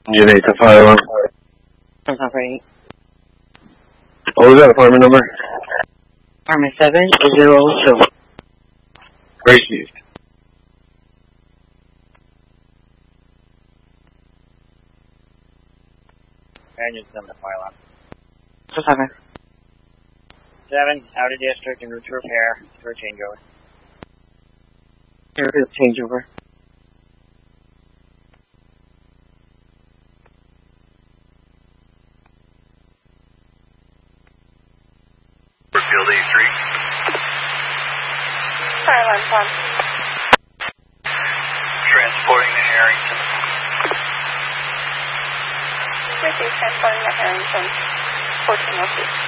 Unit to fire alarm. That's operating. What was that apartment number? Apartment 702. Grace East. And just number fire alarm. 7. 7, out of district and route to repair for a changeover. There is a changeover. Field A3. Fire alarm 1. Transporting to Harrington. Transporting to Harrington, 1406.